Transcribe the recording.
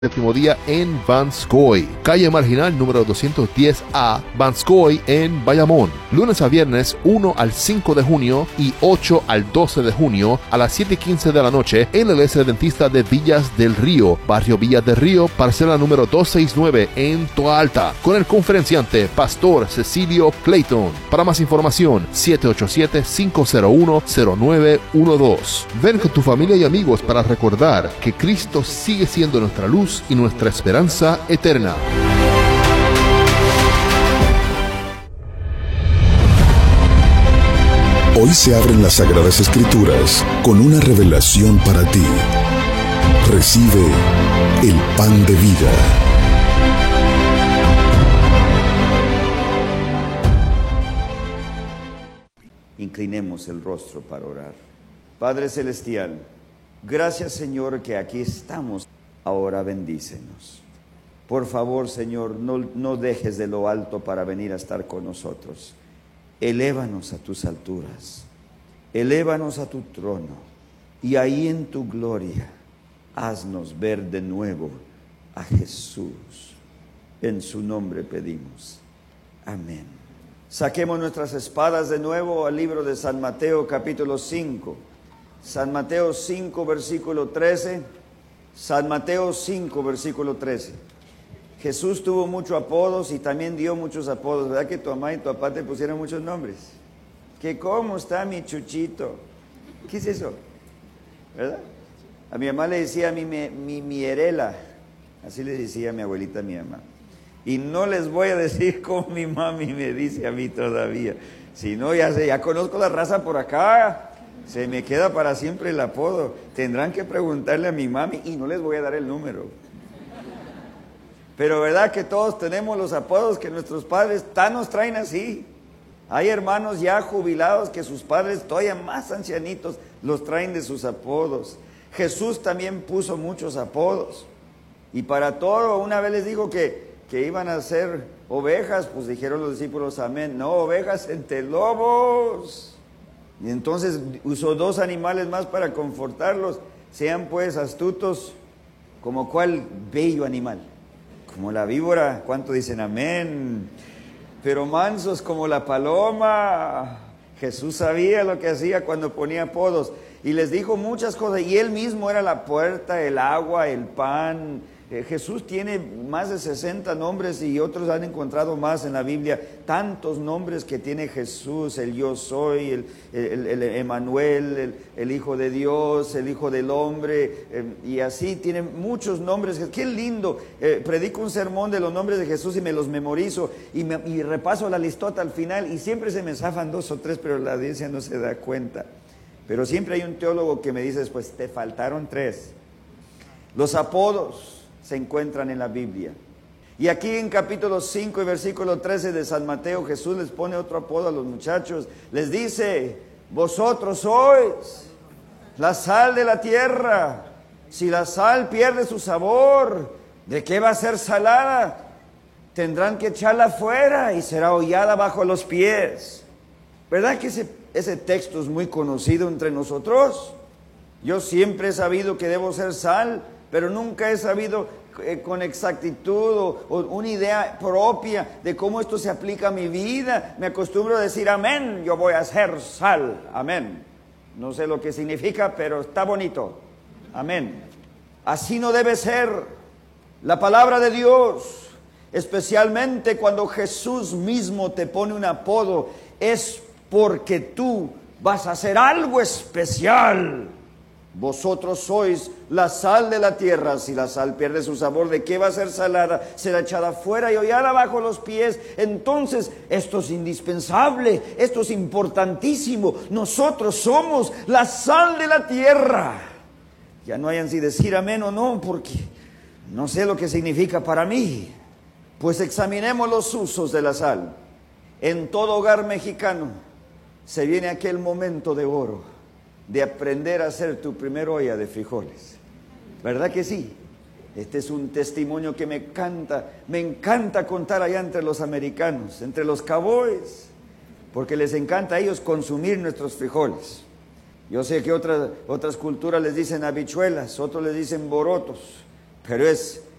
Séptimo día en Vanscoy, calle marginal número 210A, Vanscoy en Bayamón. Lunes a viernes 1 al 5 de junio y 8 al 12 de junio a las 7:15 de la noche en la iglesia adventista de Villas del Río, barrio Villas del Río, parcela número 269 en Toa Alta, con el conferenciante Pastor Cecilio Clayton. Para más información, 787-501-0912. Ven con tu familia y amigos para recordar que Cristo sigue siendo nuestra luz y nuestra esperanza eterna. Hoy se abren las Sagradas Escrituras con una revelación para ti. Recibe el pan de vida. Inclinemos el rostro para orar. Padre Celestial, gracias Señor que aquí estamos. Ahora bendícenos. Por favor, Señor, no dejes de lo alto para venir a estar con nosotros. Elévanos a tus alturas. Elévanos a tu trono. Y ahí en tu gloria, haznos ver de nuevo a Jesús. En su nombre pedimos. Amén. Saquemos nuestras espadas de nuevo al libro de San Mateo, capítulo 5. San Mateo 5, versículo 13. San Mateo 5, versículo 13. Jesús tuvo muchos apodos y también dio muchos apodos. ¿Verdad que tu mamá y tu papá te pusieron muchos nombres? ¿Que cómo está mi chuchito? ¿Qué es eso? ¿Verdad? A mi mamá le decía mi Mierela. Así le decía a mi abuelita a mi mamá. Y no les voy a decir cómo mi mami me dice a mí todavía. Si no, ya conozco la raza por acá. Se me queda para siempre el apodo. Tendrán que preguntarle a mi mami y no les voy a dar el número. Pero verdad que todos tenemos los apodos que nuestros padres nos traen así. Hay hermanos ya jubilados que sus padres todavía más ancianitos los traen de sus apodos. Jesús también puso muchos apodos. Y para todo, una vez les dijo que iban a ser ovejas, pues dijeron los discípulos amén. No, ovejas entre lobos. Y entonces usó 2 animales más para confortarlos. Sean pues astutos, como cuál bello animal. Como la víbora, ¿cuánto dicen amén? Pero mansos como la paloma. Jesús sabía lo que hacía cuando ponía apodos. Y les dijo muchas cosas. Y él mismo era la puerta, el agua, el pan. Jesús tiene más de 60 nombres y otros han encontrado más en la Biblia. Tantos nombres que tiene Jesús, el yo soy, el Emanuel, el Hijo de Dios, el Hijo del Hombre, y así tiene muchos nombres. Qué lindo. Predico un sermón de los nombres de Jesús y me los memorizo y repaso la listota al final y siempre se me zafan 2 o 3, pero la audiencia no se da cuenta. Pero siempre hay un teólogo que me dice después, te faltaron 3. Los apodos se encuentran en la Biblia. Y aquí en capítulo 5 y versículo 13 de San Mateo, Jesús les pone otro apodo a los muchachos. Les dice, vosotros sois la sal de la tierra. Si la sal pierde su sabor, ¿de qué va a ser salada? Tendrán que echarla fuera y será hollada bajo los pies. ¿Verdad que ese texto es muy conocido entre nosotros? Yo siempre he sabido que debo ser sal, pero nunca he sabido con exactitud o una idea propia de cómo esto se aplica a mi vida. Me acostumbro a decir amén, yo voy a ser sal, amén. No sé lo que significa, pero está bonito, amén. Así no debe ser. La palabra de Dios, especialmente cuando Jesús mismo te pone un apodo, es porque tú vas a hacer algo especial. Vosotros sois la sal de la tierra. Si la sal pierde su sabor, ¿de qué va a ser salada? Será echada fuera y hollada bajo los pies. Entonces, esto es indispensable, esto es importantísimo. Nosotros somos la sal de la tierra. Ya no hayan si decir amén o no, porque no sé lo que significa para mí. Pues examinemos los usos de la sal. En todo hogar mexicano se viene aquel momento de oro de aprender a hacer tu primer olla de frijoles. ¿Verdad que sí? Este es un testimonio que me encanta contar allá entre los americanos, entre los cowboys, porque les encanta a ellos consumir nuestros frijoles. Yo sé que otras culturas les dicen habichuelas, otros les dicen borotos, pero es